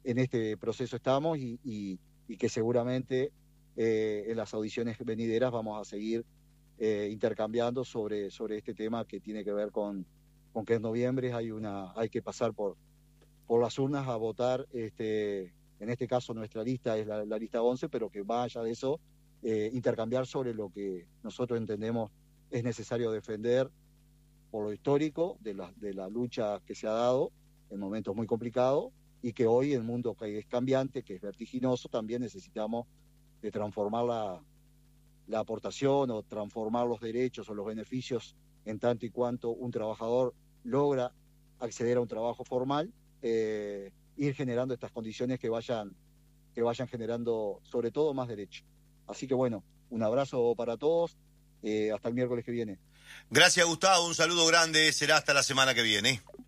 en este proceso estamos y que seguramente en las audiciones venideras vamos a seguir intercambiando sobre este tema que tiene que ver con que en noviembre hay que pasar por las urnas a votar, en este caso nuestra lista es la lista 11, pero que más allá de eso, intercambiar sobre lo que nosotros entendemos es necesario defender por lo histórico de la lucha que se ha dado en momentos muy complicados y que hoy en el mundo que es cambiante, que es vertiginoso, también necesitamos de transformar la aportación o transformar los derechos o los beneficios en tanto y cuanto un trabajador logra acceder a un trabajo formal, ir generando estas condiciones que vayan generando sobre todo más derechos. Así que bueno, un abrazo para todos, hasta el miércoles que viene. Gracias, Gustavo, un saludo grande, será hasta la semana que viene.